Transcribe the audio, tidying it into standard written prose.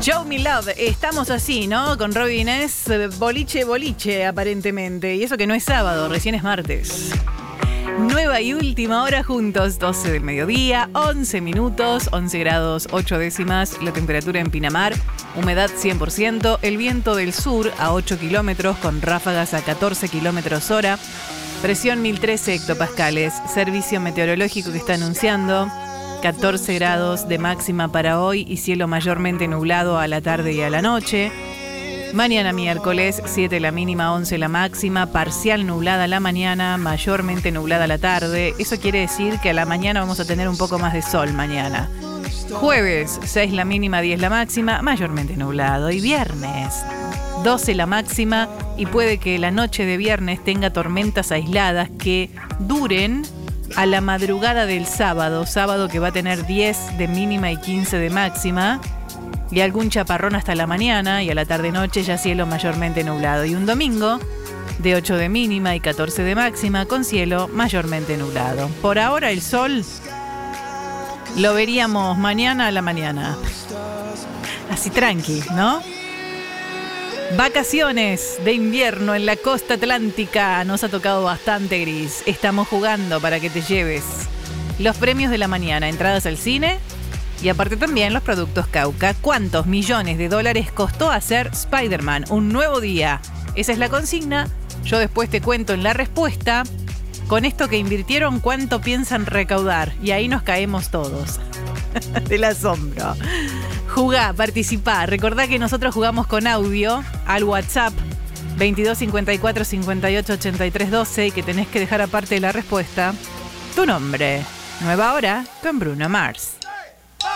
Show Me Love, estamos así, ¿no? Con Robbie Inés, boliche, aparentemente. Y eso que no es sábado, recién es martes. Nueva y última hora juntos, 12 del mediodía, 11 minutos, 11 grados 8 décimas, la temperatura en Pinamar, humedad 100%, el viento del sur a 8 kilómetros con ráfagas a 14 kilómetros hora, presión 1013 hectopascales, servicio meteorológico que está anunciando 14 grados de máxima para hoy y cielo mayormente nublado a la tarde y a la noche. Mañana miércoles, 7 la mínima, 11 la máxima, parcial nublada la mañana, mayormente nublada la tarde. Eso quiere decir que a la mañana vamos a tener un poco más de sol mañana. Jueves, 6 la mínima, 10 la máxima, mayormente nublado. Y viernes, 12 la máxima y puede que la noche de viernes tenga tormentas aisladas que duren a la madrugada del sábado que va a tener 10 de mínima y 15 de máxima. Y algún chaparrón hasta la mañana y a la tarde-noche ya cielo mayormente nublado. Y un domingo de 8 de mínima y 14 de máxima con cielo mayormente nublado. Por ahora el sol lo veríamos mañana a la mañana. Así tranqui, ¿no? Vacaciones de invierno en la costa atlántica. Nos ha tocado bastante gris. Estamos jugando para que te lleves los premios de la mañana. Entradas al cine. Y aparte también los productos Cauca. ¿Cuántos millones de dólares costó hacer Spider-Man? Un nuevo día. Esa es la consigna. Yo después te cuento en la respuesta. Con esto que invirtieron, ¿cuánto piensan recaudar? Y ahí nos caemos todos. Del asombro. Jugá, participá. Recordá que nosotros jugamos con audio al WhatsApp 22 54 58 83 12 y que tenés que dejar aparte de la respuesta tu nombre. Nueva hora con Bruno Mars.